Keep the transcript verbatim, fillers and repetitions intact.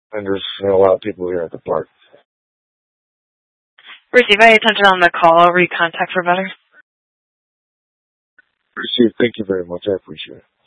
and there's you know, a lot of people here at the park. Receive my attention on the call. I'll recontact for better. Receive. Thank you very much. I appreciate it.